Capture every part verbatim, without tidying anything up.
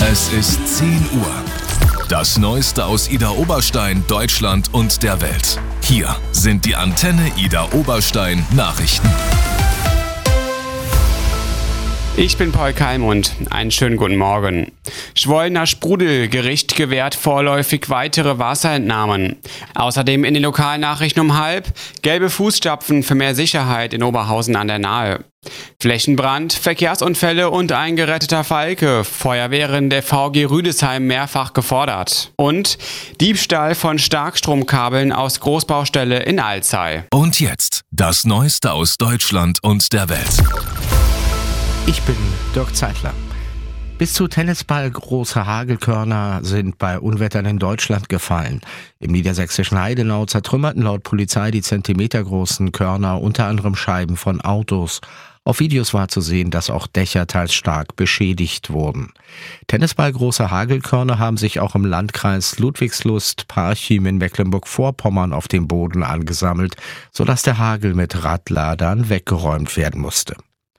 Es ist zehn Uhr. Das Neueste aus Idar Oberstein, Deutschland und der Welt. Hier sind die Antenne Idar Oberstein Nachrichten. Ich bin Paul Kalmund. Einen schönen guten Morgen. Schwollner Sprudel. Gericht gewährt vorläufig weitere Wasserentnahmen. Außerdem in den Lokalnachrichten um halb. Gelbe Fußstapfen für mehr Sicherheit in Oberhausen an der Nahe. Flächenbrand, Verkehrsunfälle und ein geretteter Falke. Feuerwehren der V G Rüdesheim mehrfach gefordert. Und Diebstahl von Starkstromkabeln aus Großbaustelle in Alzey. Und jetzt das Neueste aus Deutschland und der Welt. Ich bin Dirk Zeitler. Bis zu Tennisball große Hagelkörner sind bei Unwettern in Deutschland gefallen. Im niedersächsischen Heidenau zertrümmerten laut Polizei die zentimetergroßen Körner unter anderem Scheiben von Autos. Auf Videos war zu sehen, dass auch Dächer teils stark beschädigt wurden. Tennisball große Hagelkörner haben sich auch im Landkreis Ludwigslust-Parchim in Mecklenburg-Vorpommern auf dem Boden angesammelt, sodass der Hagel mit Radladern weggeräumt werden musste.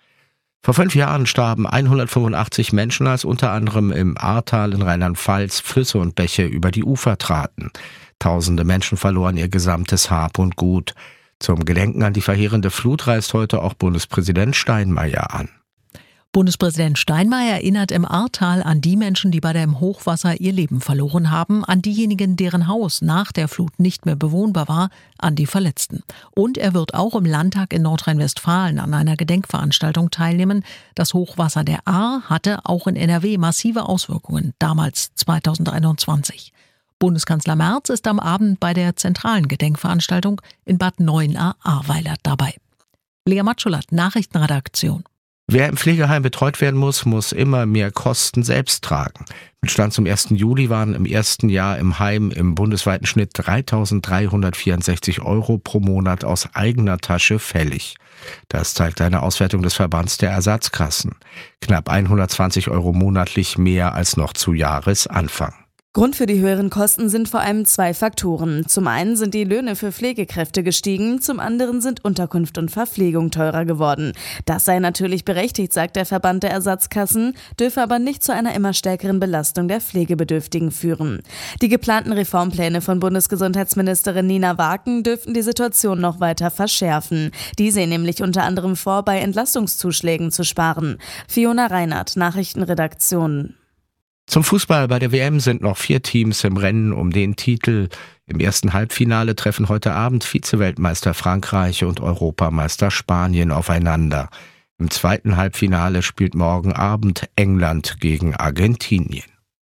Vor fünf Jahren starben hundertfünfundachtzig Menschen, als unter anderem im Ahrtal in Rheinland-Pfalz Flüsse und Bäche über die Ufer traten. Tausende Menschen verloren ihr gesamtes Hab und Gut. Zum Gedenken an die verheerende Flut reist heute auch Bundespräsident Steinmeier an. Bundespräsident Steinmeier erinnert im Ahrtal an die Menschen, die bei dem Hochwasser ihr Leben verloren haben, an diejenigen, deren Haus nach der Flut nicht mehr bewohnbar war, an die Verletzten. Und er wird auch im Landtag in Nordrhein-Westfalen an einer Gedenkveranstaltung teilnehmen. Das Hochwasser der Ahr hatte auch in N R W massive Auswirkungen, damals zweitausendeinundzwanzig. Bundeskanzler Merz ist am Abend bei der zentralen Gedenkveranstaltung in Bad Neuenahr-Ahrweiler dabei. Lea Matschulat, Nachrichtenredaktion. Wer im Pflegeheim betreut werden muss, muss immer mehr Kosten selbst tragen. Mit Stand zum ersten Juli waren im ersten Jahr im Heim im bundesweiten Schnitt dreitausenddreihundertvierundsechzig Euro pro Monat aus eigener Tasche fällig. Das zeigt eine Auswertung des Verbands der Ersatzkassen. Knapp hundertzwanzig Euro monatlich mehr als noch zu Jahresanfang. Grund für die höheren Kosten sind vor allem zwei Faktoren. Zum einen sind die Löhne für Pflegekräfte gestiegen, zum anderen sind Unterkunft und Verpflegung teurer geworden. Das sei natürlich berechtigt, sagt der Verband der Ersatzkassen, dürfe aber nicht zu einer immer stärkeren Belastung der Pflegebedürftigen führen. Die geplanten Reformpläne von Bundesgesundheitsministerin Nina Waken dürften die Situation noch weiter verschärfen. Die sehen nämlich unter anderem vor, bei Entlastungszuschlägen zu sparen. Fiona Reinhardt, Nachrichtenredaktion. Zum Fußball bei der W M sind noch vier Teams im Rennen um den Titel. Im ersten Halbfinale treffen heute Abend Vize-Weltmeister Frankreich und Europameister Spanien aufeinander. Im zweiten Halbfinale spielt morgen Abend England gegen Argentinien.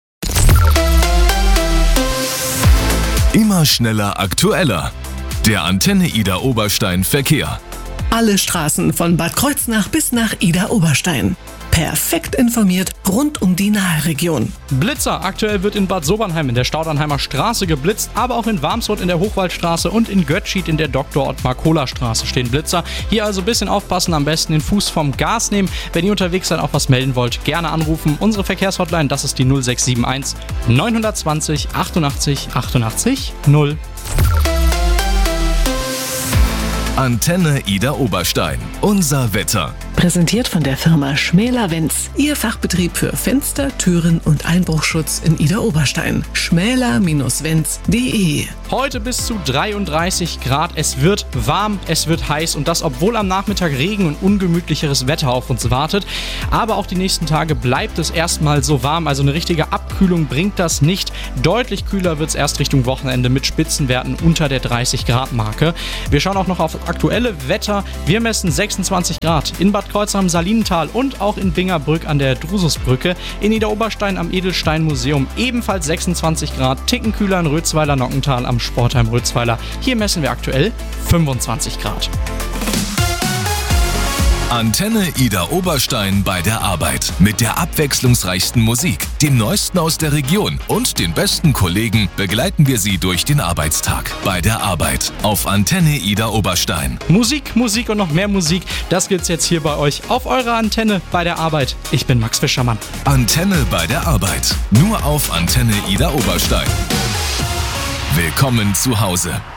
Immer schneller, aktueller. Der Antenne Idar Oberstein Verkehr. Alle Straßen von Bad Kreuznach bis nach Idar Oberstein. Perfekt informiert rund um die Naheregion. Blitzer. Aktuell wird in Bad Sobernheim in der Staudernheimer Straße geblitzt, aber auch in Warmsroth in der Hochwaldstraße und in Götzschied in der Doktor Ottmar Kohler Straße stehen Blitzer. Hier also ein bisschen aufpassen, am besten den Fuß vom Gas nehmen. Wenn ihr unterwegs seid, auch was melden wollt, gerne anrufen. Unsere Verkehrshotline, das ist die null sechs sieben eins neun zwei null achtundachtzig achtundachtzig null. Antenne Idar Oberstein. Unser Wetter. Präsentiert von der Firma Schmäler-Wenz. Ihr Fachbetrieb für Fenster, Türen und Einbruchschutz in Idar Oberstein. schmäler Bindestrich wenz punkt de. Heute bis zu dreiunddreißig Grad. Es wird warm, es wird heiß und das, obwohl am Nachmittag Regen und ungemütlicheres Wetter auf uns wartet. Aber auch die nächsten Tage bleibt es erstmal so warm. Also eine richtige Abkühlung bringt das nicht. Deutlich kühler wird es erst Richtung Wochenende mit Spitzenwerten unter der dreißig Grad Marke. Wir schauen auch noch auf das aktuelle Wetter. Wir messen sechsundzwanzig Grad in Bad Kreuznach im Salinental und auch in Bingerbrück an der Drususbrücke. In Idar Oberstein am Edelsteinmuseum ebenfalls sechsundzwanzig Grad. Ticken kühler in Rötzweiler-Nockental am Sportheim Rötzweiler. Hier messen wir aktuell fünfundzwanzig Grad. Antenne Idar Oberstein bei der Arbeit. Mit der abwechslungsreichsten Musik, dem Neuesten aus der Region und den besten Kollegen begleiten wir Sie durch den Arbeitstag. Bei der Arbeit auf Antenne Idar Oberstein. Musik, Musik und noch mehr Musik, das gibt's jetzt hier bei euch auf eurer Antenne bei der Arbeit. Ich bin Max Fischermann. Antenne bei der Arbeit. Nur auf Antenne Idar Oberstein. Willkommen zu Hause.